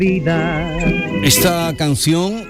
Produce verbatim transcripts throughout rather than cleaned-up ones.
Esta canción,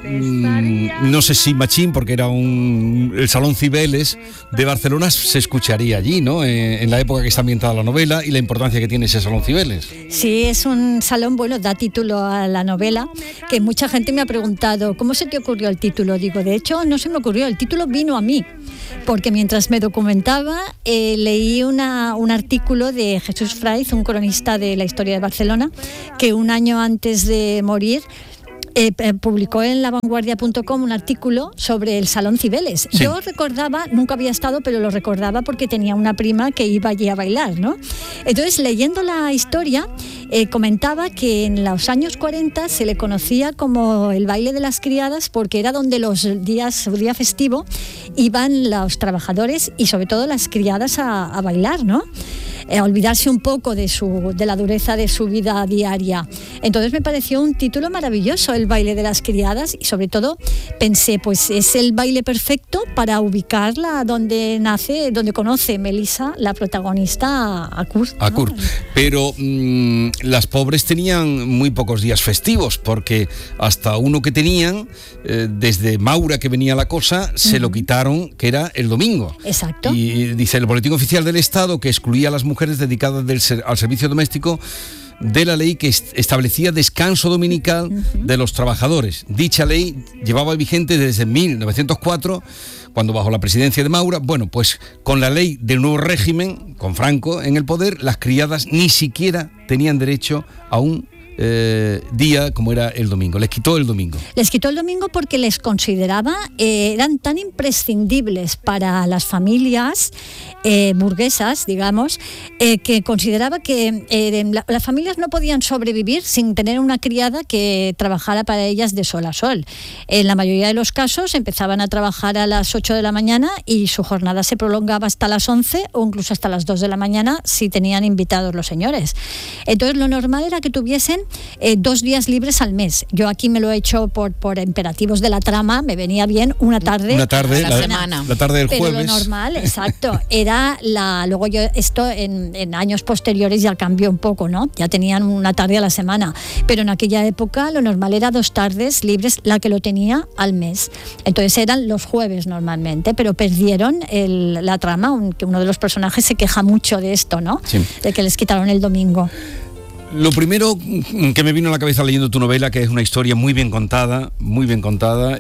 mmm, no sé si Machín, porque era un el Salón Cibeles de Barcelona, se escucharía allí, ¿no? En, en la época que está ambientada la novela y la importancia que tiene ese Salón Cibeles. Sí, es un salón, bueno, da título a la novela, que mucha gente me ha preguntado, ¿cómo se te ocurrió el título? Digo, de hecho, no se me ocurrió, el título vino a mí, porque mientras me documentaba, eh, leí una, un artículo de Jesús Fraiz, un cronista de la historia de Barcelona, que un año antes de morir, Eh, publicó en la vanguardia punto com un artículo sobre el Salón Cibeles. Sí. Yo recordaba, nunca había estado, pero lo recordaba porque tenía una prima que iba allí a bailar, ¿no? Entonces, leyendo la historia, eh, comentaba que en los años cuarenta se le conocía como el baile de las criadas porque era donde los días, el día festivo, iban los trabajadores y sobre todo las criadas a, a bailar, ¿no? A olvidarse un poco de, su, de la dureza de su vida diaria. Entonces me pareció un título maravilloso, el baile de las criadas, y sobre todo pensé, pues es el baile perfecto para ubicarla donde nace, donde conoce Melissa, la protagonista, a Kurt, ¿no? A Kurt. Pero mmm, las pobres tenían muy pocos días festivos, porque hasta uno que tenían, eh, desde Maura que venía la cosa, se uh-huh. lo quitaron, que era el domingo. Exacto. Y dice el Boletín Oficial del Estado que excluía a las mujeres dedicadas del ser, al servicio doméstico de la ley que est- establecía descanso dominical uh-huh. de los trabajadores. Dicha ley llevaba vigente desde mil novecientos cuatro, cuando bajo la presidencia de Maura, bueno, pues con la ley del nuevo régimen, con Franco en el poder, las criadas ni siquiera tenían derecho a un Eh, día como era el domingo. Les quitó el domingo. Les quitó el domingo porque les consideraba, eh, eran tan imprescindibles para las familias eh, burguesas, digamos, eh, que consideraba que eh, la, las familias no podían sobrevivir sin tener una criada que trabajara para ellas de sol a sol. En la mayoría de los casos empezaban a trabajar a las ocho de la mañana y su jornada se prolongaba hasta las once o incluso hasta las dos de la mañana si tenían invitados los señores. Entonces lo normal era que tuviesen Eh, dos días libres al mes. Yo aquí me lo he hecho por, por imperativos de la trama, me venía bien una tarde, una tarde a la, la semana. La tarde del Pero jueves. Lo normal, exacto, era la. Luego yo esto en, en años posteriores ya cambió un poco, ¿no? Ya tenían una tarde a la semana, pero en aquella época lo normal era dos tardes libres, la que lo tenía al mes. Entonces eran los jueves normalmente, pero perdieron el, la trama, un, que uno de los personajes se queja mucho de esto, ¿no? Sí. De que les quitaron el domingo. Lo primero que me vino a la cabeza leyendo tu novela, que es una historia muy bien contada, muy bien contada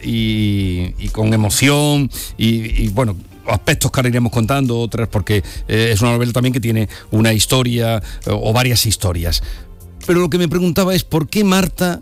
y, y con emoción y, y bueno, aspectos que ahora iremos contando, otras porque eh, es una novela también que tiene una historia o varias historias. Pero lo que me preguntaba es por qué Marta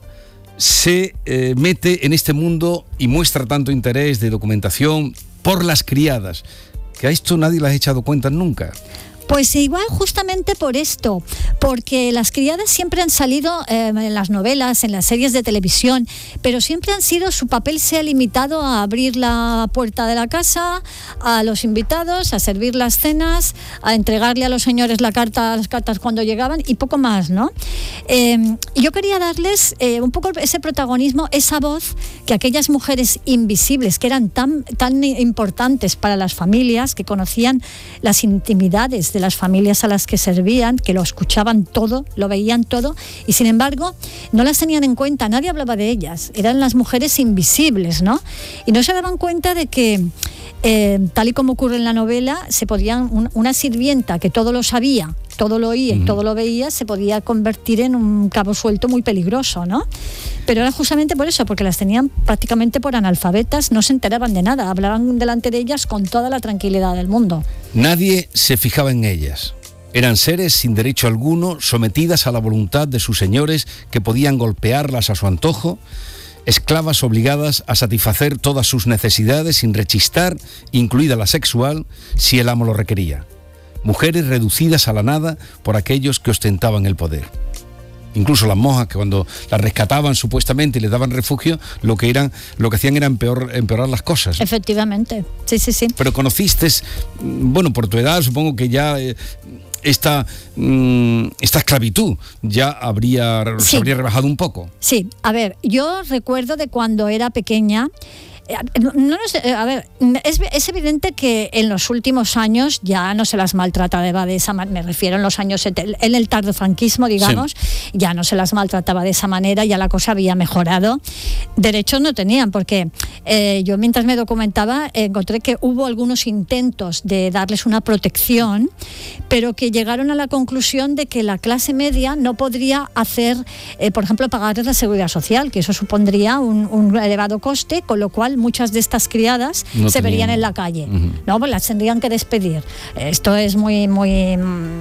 se eh, mete en este mundo y muestra tanto interés de documentación por las criadas, que a esto nadie le ha echado cuenta nunca. Pues igual justamente por esto, porque las criadas siempre han salido eh, en las novelas, en las series de televisión, pero siempre han sido, su papel se ha limitado a abrir la puerta de la casa a los invitados, a servir las cenas, a entregarle a los señores la carta, las cartas cuando llegaban y poco más, ¿no? Eh, yo quería darles eh, un poco ese protagonismo, esa voz que aquellas mujeres invisibles que eran tan, tan importantes para las familias, que conocían las intimidades de las familias a las que servían, que lo escuchaban todo, lo veían todo, y sin embargo no las tenían en cuenta, nadie hablaba de ellas, eran las mujeres invisibles, ¿no? Y no se daban cuenta de que eh, tal y como ocurre en la novela, se podían, un, una sirvienta que todo lo sabía, todo lo oía y uh-huh. todo lo veía, se podía convertir en un cabo suelto muy peligroso, ¿no? Pero era justamente por eso, porque las tenían prácticamente por analfabetas, no se enteraban de nada, hablaban delante de ellas con toda la tranquilidad del mundo. Nadie se fijaba en ellas. Eran seres sin derecho alguno, sometidas a la voluntad de sus señores que podían golpearlas a su antojo, esclavas obligadas a satisfacer todas sus necesidades sin rechistar, incluida la sexual, si el amo lo requería. Mujeres reducidas a la nada por aquellos que ostentaban el poder. Incluso las monjas, que cuando las rescataban supuestamente y les daban refugio, lo que eran, lo que hacían era empeor, empeorar las cosas. Efectivamente, sí, sí, sí. Pero conociste, bueno, por tu edad supongo que ya eh, esta, mm, esta esclavitud ya habría, sí. se habría rebajado un poco. Sí, a ver, yo recuerdo de cuando era pequeña. No, no sé, a ver, es, es evidente que en los últimos años ya no se las maltrataba de esa manera, me refiero en los años setenta, en el tardofranquismo, digamos, sí. ya no se las maltrataba de esa manera, ya la cosa había mejorado. Derechos no tenían, porque eh, yo mientras me documentaba eh, encontré que hubo algunos intentos de darles una protección, pero que llegaron a la conclusión de que la clase media no podría hacer, eh, por ejemplo, pagarles la seguridad social, que eso supondría un, un elevado coste, con lo cual muchas de estas criadas no se tenían. verían en la calle, uh-huh. ¿no? Pues las tendrían que despedir. Esto es muy, muy,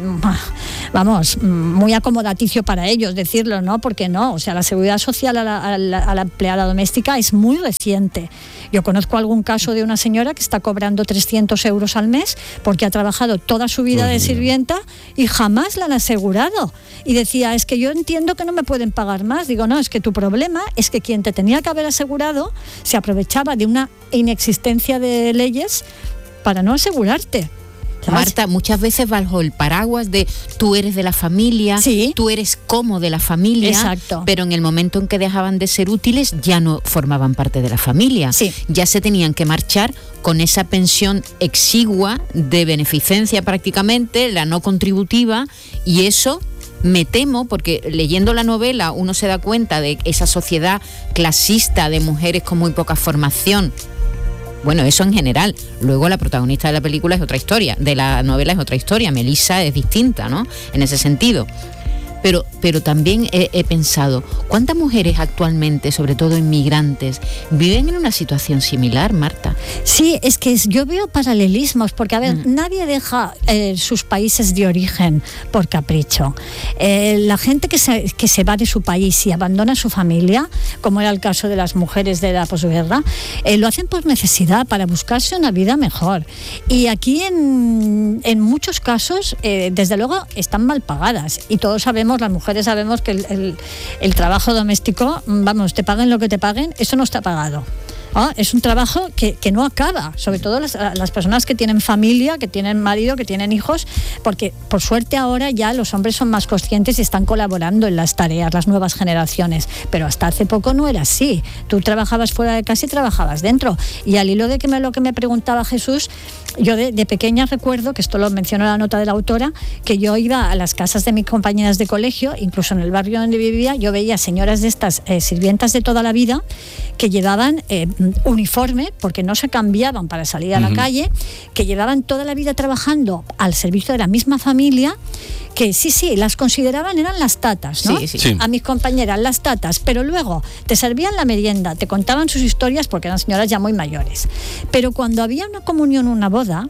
vamos, muy acomodaticio para ellos decirlo, ¿no? Porque no, o sea, la seguridad social a la, a la, a la empleada doméstica es muy reciente. Yo conozco algún caso de una señora que está cobrando trescientos euros al mes porque ha trabajado toda su vida de sirvienta y jamás la han asegurado. Y decía, es que yo entiendo que no me pueden pagar más. Digo, no, es que tu problema es que quien te tenía que haber asegurado se aprovechaba de una inexistencia de leyes para no asegurarte. ¿Sabes? Marta, muchas veces bajo el paraguas de tú eres de la familia, sí. tú eres como de la familia, exacto. pero en el momento en que dejaban de ser útiles ya no formaban parte de la familia, sí. ya se tenían que marchar con esa pensión exigua de beneficencia prácticamente, la no contributiva, y eso me temo, porque leyendo la novela uno se da cuenta de esa sociedad clasista de mujeres con muy poca formación. Bueno, eso en general. Luego la protagonista de la película es otra historia, de la novela es otra historia. Melissa es distinta, ¿no? En ese sentido. Pero, pero también he, he pensado, ¿cuántas mujeres actualmente, sobre todo inmigrantes, viven en una situación similar, Marta? Sí, es que yo veo paralelismos, porque a ver, mm. nadie deja eh, sus países de origen por capricho. Eh, la gente que se, que se va de su país y abandona su familia, como era el caso de las mujeres de la posguerra, eh, lo hacen por necesidad, para buscarse una vida mejor. Y aquí en, en muchos casos, eh, desde luego, están mal pagadas, y todos sabemos, las mujeres sabemos que el, el, el trabajo doméstico, vamos, te paguen lo que te paguen, eso no está pagado. ¿Ah? Es un trabajo que, que no acaba, sobre todo las, las personas que tienen familia, que tienen marido, que tienen hijos, porque por suerte ahora ya los hombres son más conscientes y están colaborando en las tareas, las nuevas generaciones, pero hasta hace poco no era así. Tú trabajabas fuera de casa y trabajabas dentro. Y al hilo de que me, lo que me preguntaba Jesús, yo de, de pequeña recuerdo, que esto lo mencionó la nota de la autora, que yo iba a las casas de mis compañeras de colegio, incluso en el barrio donde vivía, yo veía señoras de estas eh, sirvientas de toda la vida que llevaban eh, uniforme, porque no se cambiaban para salir a la uh-huh. calle, que llevaban toda la vida trabajando al servicio de la misma familia, que sí, sí, las consideraban, eran las tatas, ¿no? Sí, sí. Sí. A mis compañeras, las tatas, pero luego te servían la merienda, te contaban sus historias porque eran señoras ya muy mayores. Pero cuando había una comunión o una boda,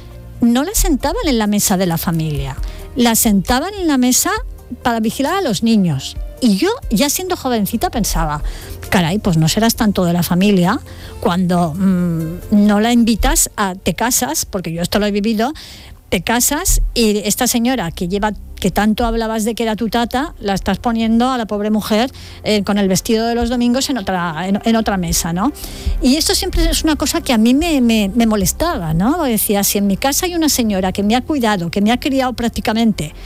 no las sentaban en la mesa de la familia, las sentaban en la mesa para vigilar a los niños. Y yo, ya siendo jovencita, pensaba, caray, pues no serás tanto de la familia cuando mmm, no la invitas a, te casas, porque yo esto lo he vivido, te casas y esta señora que lleva, que tanto hablabas de que era tu tata, la estás poniendo a la pobre mujer eh, con el vestido de los domingos en otra, en, en otra mesa, ¿no? Y esto siempre es una cosa que a mí me, me, me molestaba, ¿no? Decía, si en mi casa hay una señora que me ha cuidado, que me ha criado prácticamente,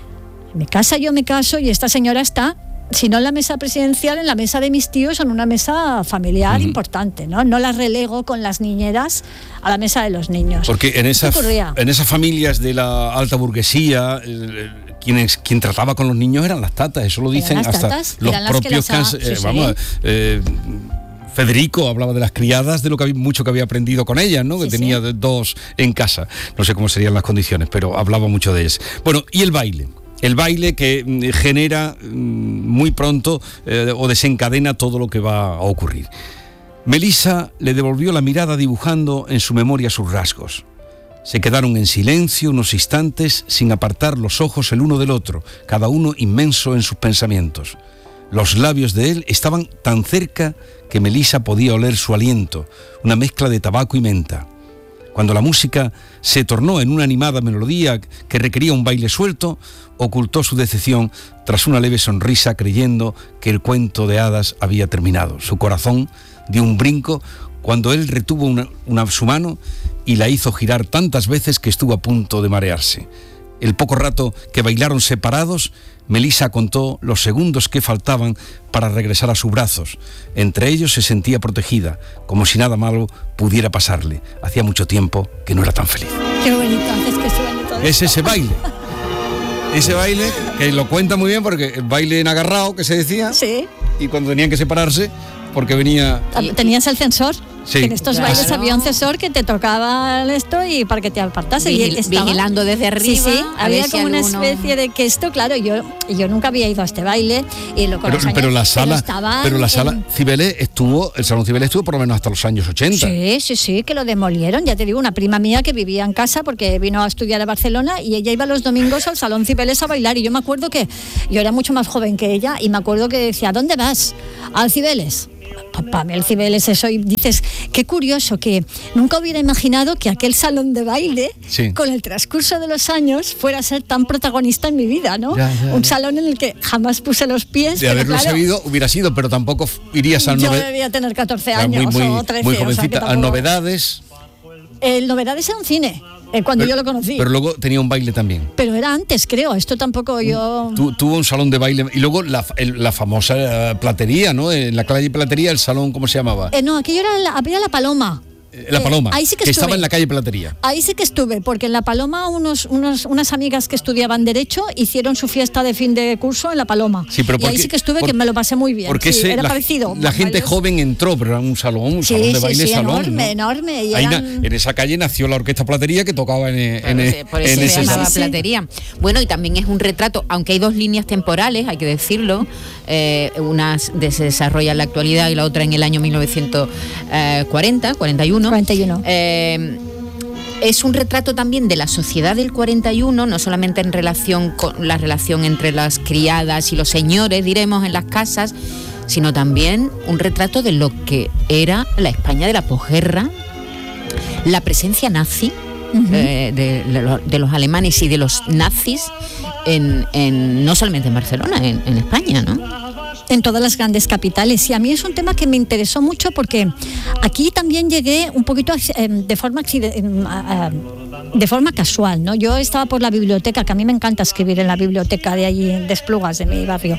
en mi casa yo me caso y esta señora está, si no en la mesa presidencial, en la mesa de mis tíos, en una mesa familiar uh-huh. importante, ¿no? No la relego con las niñeras a la mesa de los niños. Porque en esas, en esas familias de la alta burguesía, eh, quienes, quien trataba con los niños eran las tatas, eso lo dicen hasta tatas, los propios... Las ha, eh, sí, vamos, sí. eh, Federico hablaba de las criadas, de lo que había, mucho que había aprendido con ellas, ¿no? Que sí, tenía sí. dos en casa. No sé cómo serían las condiciones, pero hablaba mucho de ellas. Bueno, y el baile. El baile que genera muy pronto eh, o desencadena todo lo que va a ocurrir. Melissa le devolvió la mirada dibujando en su memoria sus rasgos. Se quedaron en silencio unos instantes sin apartar los ojos el uno del otro, cada uno inmenso en sus pensamientos. Los labios de él estaban tan cerca que Melissa podía oler su aliento, una mezcla de tabaco y menta. Cuando la música se tornó en una animada melodía que requería un baile suelto, ocultó su decepción tras una leve sonrisa, creyendo que el cuento de hadas había terminado. Su corazón dio un brinco cuando él retuvo una, una, su mano y la hizo girar tantas veces que estuvo a punto de marearse. El poco rato que bailaron separados, Melissa contó los segundos que faltaban para regresar a sus brazos. Entre ellos se sentía protegida, como si nada malo pudiera pasarle. Hacía mucho tiempo que no era tan feliz. Qué bonito haces que suene todo. Es ese baile. Ese baile que lo cuenta muy bien porque el baile en agarrado que se decía. Sí. Y cuando tenían que separarse porque venía... ¿Tenías el censor? Sí. En estos Claro. bailes había un censor que te tocaba esto y para que te apartase. Vigil- y estaba, vigilando desde arriba. Sí, sí, a había ver si como una alguno- especie de que esto, claro, yo, yo nunca había ido a este baile y lo con Pero, los años, pero la sala, estaba pero la en- sala Cibeles estuvo, el Salón Cibeles estuvo por lo menos hasta los años ochenta. Sí, sí, sí, que lo demolieron. Ya te digo, una prima mía que vivía en casa porque vino a estudiar a Barcelona y ella iba los domingos al Salón Cibeles a bailar. Y yo me acuerdo que yo era mucho más joven que ella y me acuerdo que decía, ¿a dónde vas? Al Cibeles. Papá, el Cibeles eso. Y dices, qué curioso que nunca hubiera imaginado que aquel salón de baile, Sí. con el transcurso de los años, fuera a ser tan protagonista en mi vida, ¿no? Ya, ya, Un ya. salón en el que jamás puse los pies. De pero haberlo claro, sabido hubiera sido, pero tampoco f- irías a yo nove- debía tener catorce Ah, años muy, muy, o trece. muy o sea, que jovencita, a tampoco- novedades. El Novedades era un cine, eh, cuando pero, yo lo conocí. Pero luego tenía un baile también. Pero era antes, creo. Esto tampoco yo... Tu- tuvo un salón de baile y luego la, el- la famosa eh, platería, ¿no? En la calle Platería, el salón, ¿cómo se llamaba? Eh, no, aquello era la, había la Paloma. Eh, la eh, Paloma, ahí sí que estaba estuve. en la calle Platería. Ahí sí que estuve, porque en La Paloma unos, unos, unas amigas que estudiaban Derecho hicieron su fiesta de fin de curso en La Paloma. Sí, pero y ahí porque- sí que estuve, por- que me lo pasé muy bien. Porque sí, ese- era la, parecido. la gente Bailes- joven entró, pero era un salón, un Sí, salón de sí, baile, sí, salón. enorme, ¿no? enorme. Y Ahí na- eran- en esa calle nació la Orquesta Platería que tocaba en, en, Claro, sí, por eso en se ese llamaba salón. sí. platería. Bueno, y también es un retrato, aunque hay dos líneas temporales, hay que decirlo, eh, una de- se desarrolla en la actualidad y la otra en el año mil novecientos cuarenta, cuarenta y uno. cuarenta y uno. Eh, es un retrato también de la sociedad del cuarenta y uno, no solamente en relación con la relación entre las criadas y los señores, diremos, en las casas, sino también un retrato de lo que era la España de la posguerra, la presencia nazi, Ujú. eh, de, de lo- de los alemanes y de los nazis, en, en- no solamente en Barcelona, en, en España, ¿no? En todas las grandes capitales. Y a mí es un tema que me interesó mucho porque aquí también llegué un poquito eh, de forma accide- eh, a- a- de forma casual, ¿no? Yo estaba por la biblioteca, que a mí me encanta escribir en la biblioteca de allí, de Esplugas, de mi barrio.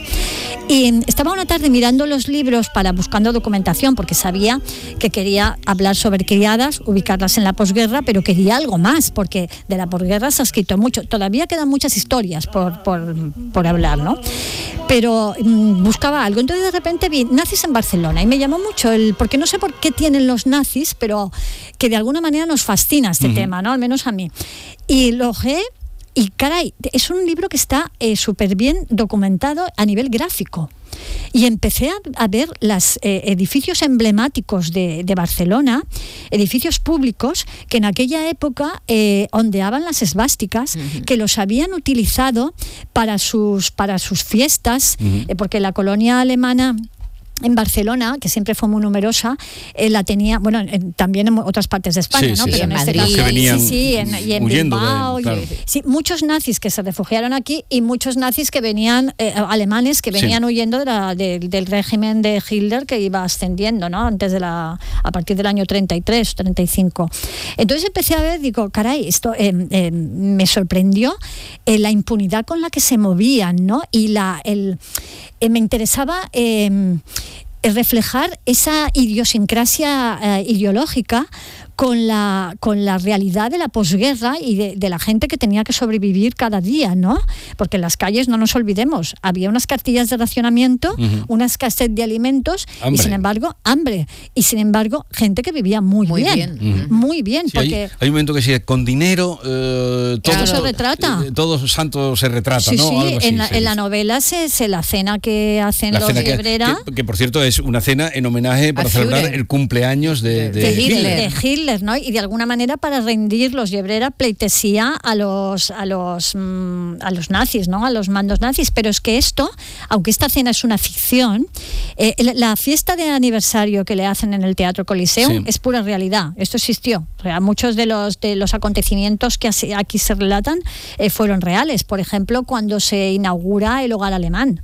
Y mm, estaba una tarde mirando los libros para buscando documentación, porque sabía que quería hablar sobre criadas, ubicarlas en la posguerra, pero quería algo más, porque de la posguerra se ha escrito mucho. Todavía quedan muchas historias por, por, por hablar, ¿no? Pero mm, buscaba algo. Entonces de repente vi nazis en Barcelona y me llamó mucho el, porque no sé por qué tienen los nazis, pero que de alguna manera nos fascina este Ujú. tema, ¿no? Al menos a mí. Y lo ojeé y caray, es un libro que está eh, súper bien documentado a nivel gráfico. Y empecé a, a ver los eh, edificios emblemáticos de, de Barcelona, edificios públicos que en aquella época eh, ondeaban las esvásticas, Ujú. que los habían utilizado para sus, para sus fiestas, Ujú. eh, porque la colonia alemana en Barcelona, que siempre fue muy numerosa, eh, la tenía, bueno, en- también en otras partes de España, Sí, ¿no? sí, Pero sí. en En este Madrid. caso, Que venían sí, sí, en, y en huyendo de- Bilbao, y- claro. sí, muchos nazis que se refugiaron aquí y muchos nazis que venían, eh, alemanes que Sí. venían huyendo de la- de- del régimen de Hitler que iba ascendiendo, ¿no? Antes de la, a partir del año treinta y tres, treinta y cinco. Entonces empecé a ver, digo, caray, esto eh, eh, me sorprendió eh, la impunidad con la que se movían, ¿no? Y la, el, eh, me interesaba eh, reflejar esa idiosincrasia eh, ideológica con la, con la realidad de la posguerra y de, de la gente que tenía que sobrevivir cada día, ¿no? Porque en las calles, no nos olvidemos, había unas cartillas de racionamiento, Ujú. una escasez de alimentos y Hambre. sin embargo, hambre. Y sin embargo, gente que vivía muy, Muy bien. bien. Ujú. Muy bien, Sí, hay, porque... hay un momento que sí, con dinero eh, todo, Esto se retrata. eh, todo santo se retrata, Sí, ¿no? sí, Algo así, en, la, se en la dice. novela se, se la cena que hacen La los cena que, Llebrera que- que, por cierto es una cena en homenaje para A celebrar Führer. el cumpleaños de, de De de, Hitler. de Hitler, ¿no? Y de alguna manera para rendir los Llebrera pleitesía a los a los mm, a los nazis, ¿no? A los mandos nazis. Pero es que esto, aunque esta cena es una ficción, eh, la, la fiesta de aniversario que le hacen en el Teatro Coliseo Sí. es pura realidad. Esto existió. O sea, muchos de los de los acontecimientos que así- aquí se relatan eh, fueron reales. Por ejemplo, cuando se inaugura el hogar alemán.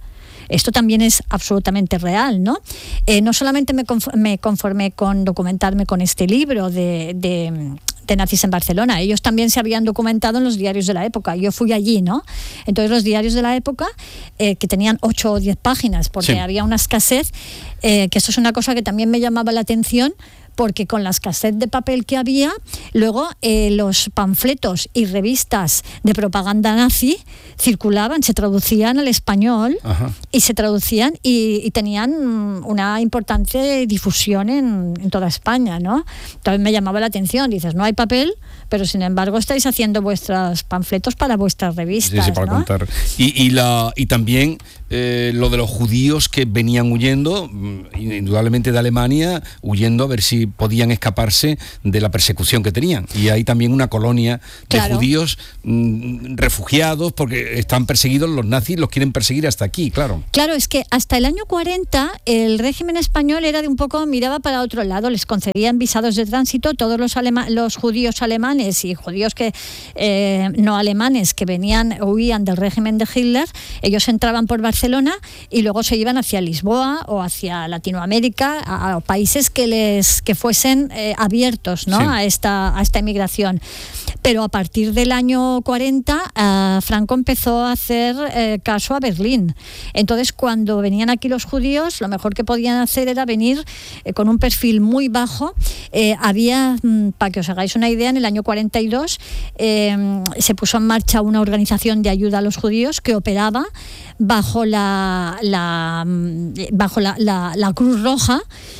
Esto también es absolutamente real, ¿no? Eh, no solamente me, conf- me conformé con documentarme con este libro de, de, de nazis en Barcelona, ellos también se habían documentado en los diarios de la época. Yo fui allí, ¿no? Entonces los diarios de la época, eh, que tenían ocho o diez páginas, porque sí. había una escasez, eh, que eso es una cosa que también me llamaba la atención, porque con la escasez de papel que había, luego eh, los panfletos y revistas de propaganda nazi circulaban, se traducían al español. Ajá. y se traducían y, y tenían una importante difusión en, en toda España, ¿no? Entonces me llamaba la atención, dices, no hay papel, pero sin embargo estáis haciendo vuestros panfletos para vuestras revistas, sí, sí, para ¿no? contar. Y, y, la, y también eh, lo de los judíos que venían huyendo, indudablemente de Alemania, huyendo a ver si podían escaparse de la persecución que tenían. Y hay también una colonia de claro. judíos mmm, refugiados, porque están perseguidos, los nazis los quieren perseguir hasta aquí, claro. Claro, es que hasta el año cuarenta el régimen español era de un poco, miraba para otro lado, les concedían visados de tránsito, todos los, alema- los judíos alemanes y judíos que eh, no alemanes que venían, huían del régimen de Hitler, ellos entraban por Barcelona y luego se iban hacia Lisboa o hacia Latinoamérica, a, a países que les que fuesen eh, abiertos, ¿no? sí. a esta a esta emigración. Pero a partir del año cuarenta, uh, Franco empezó a hacer eh, caso a Berlín. Entonces, cuando venían aquí los judíos, lo mejor que podían hacer era venir eh, con un perfil muy bajo. Eh, había, mm, para que os hagáis una idea, en el año cuarenta y dos eh, se puso en marcha una organización de ayuda a los judíos que operaba bajo la, la, bajo la, la, la Cruz Roja,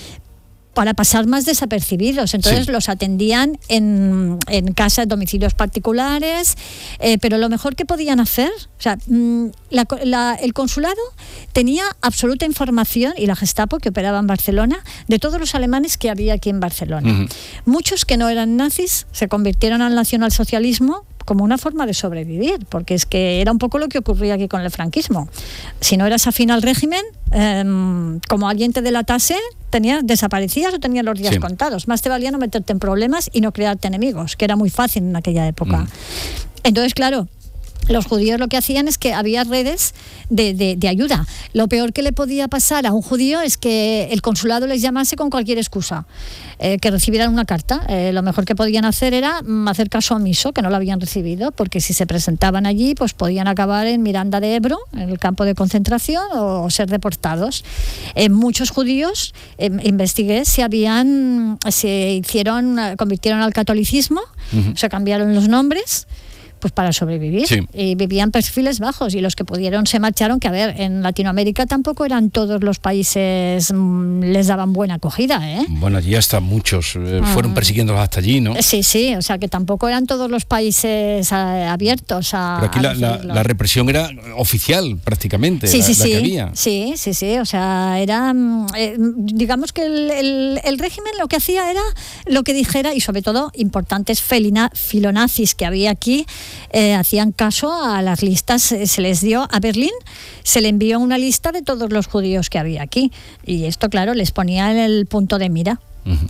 para pasar más desapercibidos. Entonces sí. los atendían en, en casas, domicilios particulares, eh, pero lo mejor que podían hacer, o sea, la, la, el consulado tenía absoluta información, y la Gestapo, que operaba en Barcelona, de todos los alemanes que había aquí en Barcelona. Uh-huh. Muchos que no eran nazis se convirtieron al nacionalsocialismo como una forma de sobrevivir, porque es que era un poco lo que ocurría aquí con el franquismo. Si no eras afín al régimen, eh, como alguien te delatase, tenías, desaparecías o tenías los días sí. contados. Más te valía no meterte en problemas y no crearte enemigos, que era muy fácil en aquella época. Mm. Entonces, claro, los judíos lo que hacían es que había redes de, de, de ayuda. Lo peor que le podía pasar a un judío es que el consulado les llamase con cualquier excusa, eh, que recibieran una carta. Eh, lo mejor que podían hacer era mm, hacer caso omiso, que no lo habían recibido, porque si se presentaban allí, pues podían acabar en Miranda de Ebro, en el campo de concentración, o, o ser deportados. Eh, muchos judíos, eh, investigué, se habían, se hicieron, convirtieron al catolicismo, uh-huh. se cambiaron los nombres, pues para sobrevivir, sí. y vivían perfiles bajos, y los que pudieron se marcharon, que a ver, en Latinoamérica tampoco eran todos los países, mmm, les daban buena acogida, ¿eh? Bueno, allí hasta muchos eh, ah. fueron persiguiéndolos hasta allí, ¿no? Sí, sí, o sea que tampoco eran todos los países a, abiertos a... Pero aquí a la, la, la represión era oficial, prácticamente, sí, la, sí, la sí. que había. Sí, sí, sí, o sea, era, eh, digamos que el, el, el régimen lo que hacía era lo que dijera, y sobre todo importantes felina, filonazis que había aquí, Eh, hacían caso a las listas. Eh, se les dio a Berlín, se le envió una lista de todos los judíos que había aquí, y esto, claro, les ponía en el punto de mira. Uh-huh.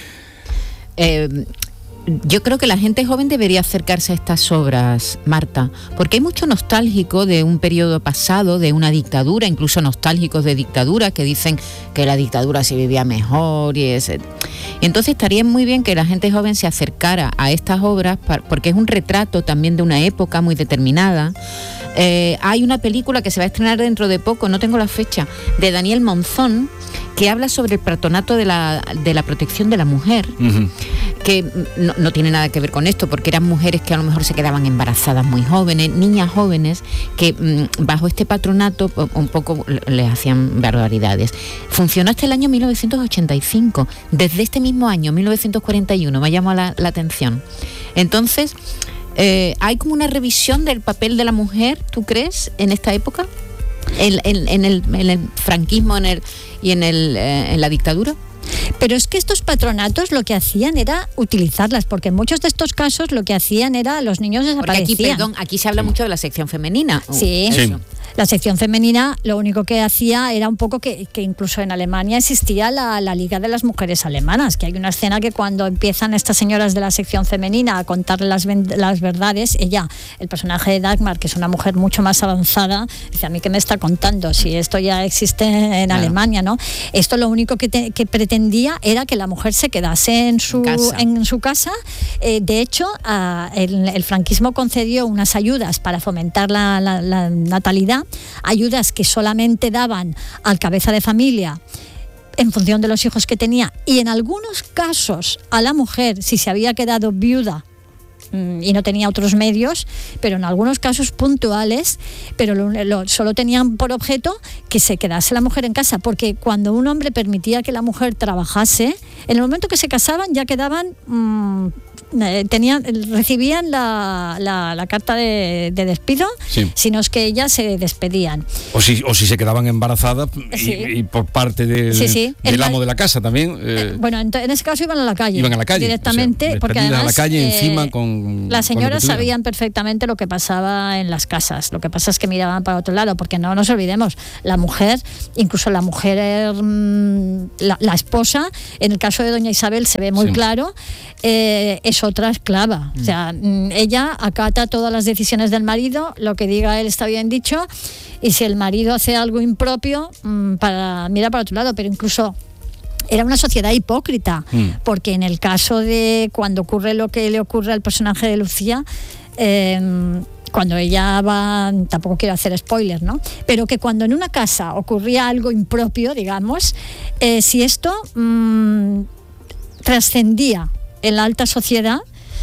eh, Yo creo que la gente joven debería acercarse a estas obras, Marta, porque hay mucho nostálgico de un periodo pasado, de una dictadura, incluso nostálgicos de dictadura que dicen que la dictadura se vivía mejor y ese. Y entonces estaría muy bien que la gente joven se acercara a estas obras, porque es un retrato también de una época muy determinada. Eh, hay una película que se va a estrenar dentro de poco, no tengo la fecha, de Daniel Monzón, que habla sobre el patronato de la, de la protección de la mujer, uh-huh. que no, no tiene nada que ver con esto, porque eran mujeres que a lo mejor se quedaban embarazadas muy jóvenes, niñas jóvenes, que mmm, bajo este patronato un poco les hacían barbaridades. Funcionó hasta el año mil novecientos ochenta y cinco. Desde este mismo año, mil novecientos cuarenta y uno, me llamó la, la atención. Entonces, eh, ¿hay como una revisión del papel de la mujer, tú crees, en esta época? En, en, en, el, en el franquismo en el, y en, el, eh, en la dictadura. Pero es que estos patronatos lo que hacían era utilizarlas, porque en muchos de estos casos lo que hacían era los niños desaparecían. Porque aquí, perdón, aquí se habla sí. mucho de la sección femenina. Sí, sí. La sección femenina lo único que hacía era un poco que, que incluso en Alemania existía la, la Liga de las Mujeres Alemanas, que hay una escena que cuando empiezan estas señoras de la sección femenina a contar las, las verdades, ella, el personaje de Dagmar, que es una mujer mucho más avanzada, dice, a mí qué me está contando, si esto ya existe en claro. Alemania, ¿no? Esto lo único que, te, que pretendía era que la mujer se quedase en su, en casa. En su casa. Eh, de hecho, uh, el, el franquismo concedió unas ayudas para fomentar la, la, la natalidad, ayudas que solamente daban al cabeza de familia en función de los hijos que tenía, y en algunos casos a la mujer si se había quedado viuda y no tenía otros medios, pero en algunos casos puntuales, pero lo, lo, solo tenían por objeto que se quedase la mujer en casa, porque cuando un hombre permitía que la mujer trabajase, en el momento que se casaban ya quedaban, mmm, eh, tenían, recibían la, la, la carta de, de despido, sí. sino es que ellas se despedían. O si, o si se quedaban embarazadas y, sí. y por parte del, sí, sí. del el, amo de la casa también. Eh, eh, bueno, en, en ese caso iban a la calle. Iban a la calle. Directamente, o sea, porque además... a la calle eh, encima con... Las señoras sabían perfectamente lo que pasaba en las casas. Lo que pasa es que miraban para otro lado, porque no nos olvidemos, la mujer, incluso la mujer, la, la esposa, en el caso de doña Isabel se ve muy sí. claro, eh, es otra esclava. Mm. O sea, ella acata todas las decisiones del marido, lo que diga él está bien dicho, y si el marido hace algo impropio, para mira para otro lado, pero incluso... Era una sociedad hipócrita, mm. porque en el caso de cuando ocurre lo que le ocurre al personaje de Lucía, eh, cuando ella va, tampoco quiero hacer spoilers, ¿no? Pero que cuando en una casa ocurría algo impropio, digamos, eh, si esto mmm, trascendía en la alta sociedad,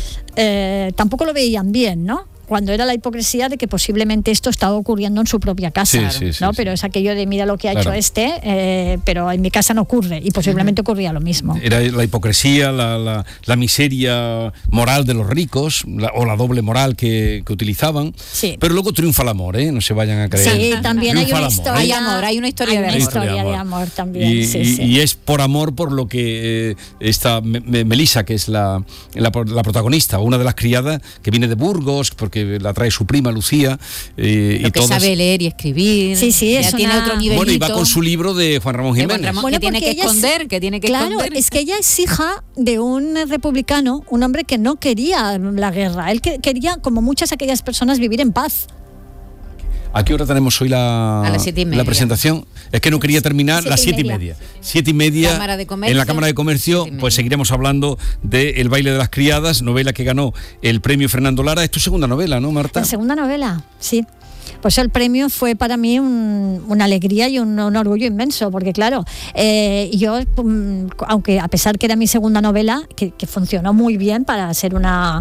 eh, tampoco lo veían bien, ¿no? Cuando era la hipocresía de que posiblemente esto estaba ocurriendo en su propia casa, sí, sí, sí, ¿no? Sí, pero sí. es aquello de mira lo que ha claro. hecho este, eh, pero en mi casa no ocurre, y posiblemente ocurría lo mismo. Era la hipocresía, la, la, la miseria moral de los ricos, la, o la doble moral que, que utilizaban, sí. pero luego triunfa el amor, ¿eh? No se vayan a creer. Sí, también hay una, amor, historia, hay amor, hay una historia, hay de, una amor. historia de, amor. de amor también. Y, sí, y, sí. y es por amor por lo que eh, esta Melissa, que es la, la, la protagonista, una de las criadas, que viene de Burgos, porque la trae su prima Lucía, eh, Lo y que todas... sabe leer y escribir, sí, sí, ya tiene una... otro nivelito. Bueno, y va con su libro de Juan Ramón Jiménez. Juan Ramón, bueno, que tiene que esconder, es... que tiene que claro, esconder. es que ella es hija de un republicano, un hombre que no quería la guerra, él que, quería, como muchas aquellas personas, vivir en paz. ¿A qué hora tenemos hoy la, a las siete y media. la presentación? Es que no quería terminar siete las siete y media. Siete y media, Cámara de Comercio, en la Cámara de Comercio, pues seguiremos hablando de El baile de las criadas, novela que ganó el premio Fernando Lara. Es tu segunda novela, ¿no, Marta? La segunda novela, sí. Pues el premio fue para mí un, una alegría y un, un orgullo inmenso, porque claro, eh, yo, aunque a pesar que era mi segunda novela, que, que funcionó muy bien para ser una...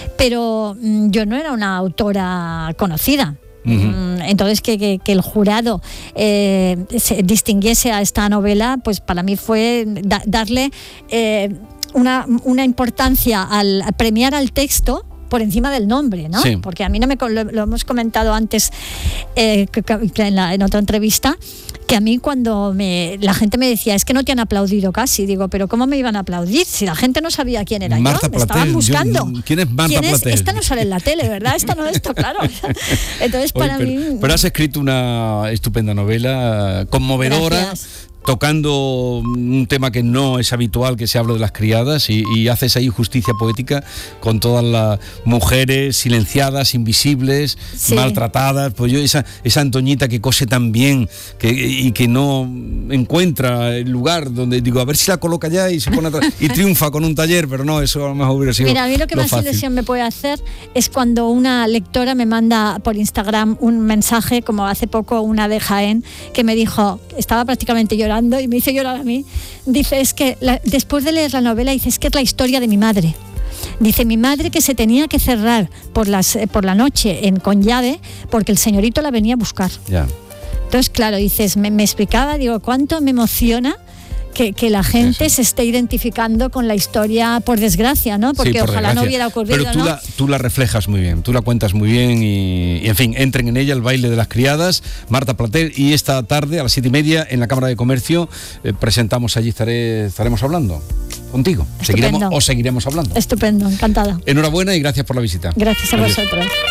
Pero yo no era una autora conocida. Uh-huh. Entonces que, que, que el jurado eh, se distinguiese a esta novela, pues para mí fue da, darle eh, una, una importancia al a premiar al texto por encima del nombre, ¿no? Sí. Porque a mí no me lo, lo hemos comentado antes eh, que, que en, la, en otra entrevista, que a mí cuando me, la gente me decía, es que no te han aplaudido casi, digo, pero ¿cómo me iban a aplaudir? Si la gente no sabía quién era Marta yo, me Platel, estaban buscando. Yo, ¿Quién es Marta ¿Quién es? Platel? Esta no sale en la tele, ¿verdad? Esta no, esto, claro. Entonces, Oye, para pero, mí... Pero has escrito una estupenda novela, conmovedora. Gracias. Tocando un tema que no es habitual que se hable de las criadas, y, y haces ahí justicia poética con todas las mujeres silenciadas, invisibles, sí. maltratadas. Pues yo, esa, esa Antoñita que cose tan bien que, y que no encuentra el lugar donde digo, a ver si la coloca ya y se pone atrás y triunfa con un taller, pero no, eso a lo mejor hubiera sido. Mira, a mí lo que lo más fácil. ilusión me puede hacer es cuando una lectora me manda por Instagram un mensaje, como hace poco una de Jaén, que me dijo, estaba prácticamente llorando y me hizo llorar a mí. Dice, es que la, después de leer la novela, dice, es que es la historia de mi madre. Dice, mi madre que se tenía que cerrar por, las, por la noche en, con llave porque el señorito la venía a buscar. Yeah. Entonces, claro, dices, me, me explicaba, digo, cuánto me emociona que, que la gente sí, sí. se esté identificando con la historia, por desgracia, ¿no? Porque sí, por ojalá desgracia. no hubiera ocurrido. Pero tú, ¿no? la, tú la reflejas muy bien, tú la cuentas muy bien y, y, en fin, entren en ella, El baile de las criadas, Marta Platel, y esta tarde a las siete y media en la Cámara de Comercio eh, presentamos, allí estaré, estaremos hablando contigo. Seguiremos o seguiremos hablando. Estupendo, encantada. Enhorabuena y gracias por la visita. Gracias a Adiós. vosotros.